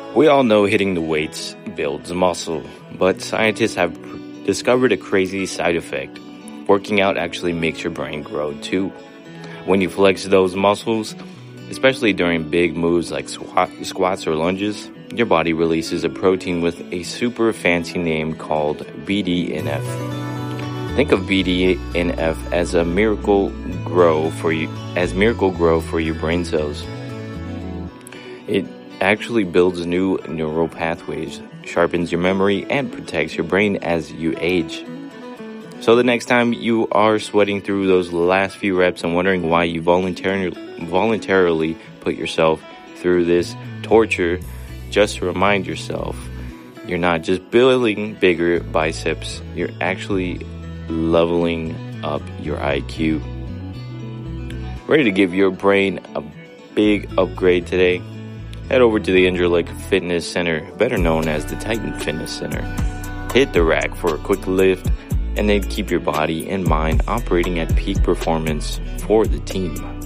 We all know hitting the weights builds muscle, but scientists have discovered a crazy side effect. Working out actually makes your brain grow too. When you flex those muscles, especially during big moves like squats or lunges, your body releases a protein with a super fancy name called BDNF. Think of BDNF as miracle grow for your brain cells. It actually builds new neural pathways, sharpens your memory, and protects your brain as you age. So the next time you are sweating through those last few reps and wondering why you voluntarily put yourself through this torture, just remind yourself, you're not just building bigger biceps, you're actually leveling up your IQ. Ready to give your brain a big upgrade today? Head over to the Indralake Fitness Center, better known as the Titan Fitness Center. Hit the rack for a quick lift, and then keep your body and mind operating at peak performance for the team.